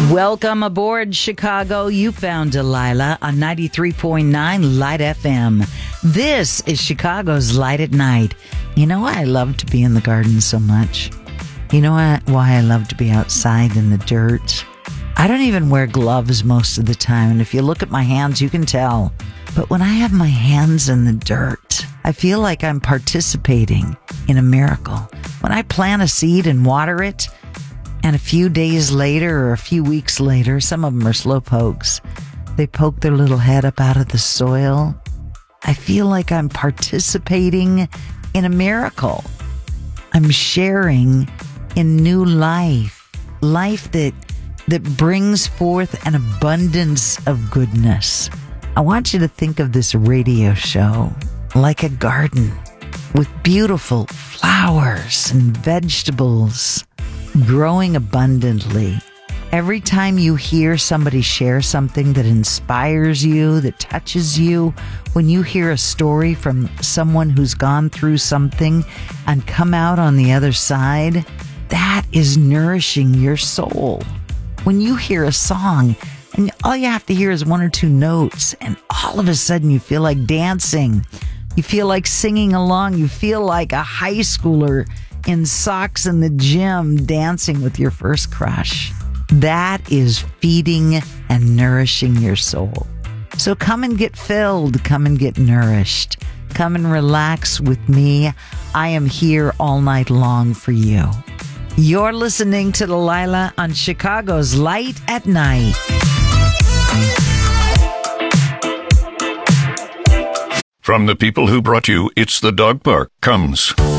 Welcome aboard, Chicago. You found Delilah on 93.9 Light FM. This is Chicago's Light at Night. You know why I love to be in the garden so much? You know why I love to be outside in the dirt? I don't even wear gloves most of the time, and if you look at my hands, you can tell. But when I have my hands in the dirt, I feel like I'm participating in a miracle. When I plant a seed and water it, and a few days later or a few weeks later, some of them are slow pokes, they poke their little head up out of the soil, I feel like I'm participating in a miracle. I'm sharing in new life that brings forth an abundance of goodness. I want you to think of this radio show like a garden with beautiful flowers and vegetables growing abundantly. Every time you hear somebody share something that inspires you, that touches you, when you hear a story from someone who's gone through something and come out on the other side, that is nourishing your soul. When you hear a song and all you have to hear is one or two notes, and all of a sudden you feel like dancing, you feel like singing along, you feel like a high schooler in socks in the gym dancing with your first crush. That is feeding and nourishing your soul. So come and get filled, come and get nourished, come and relax with me. I am here all night long for you. You're listening to Delilah on Chicago's Light at Night. From the people who brought you It's the Dog Park comes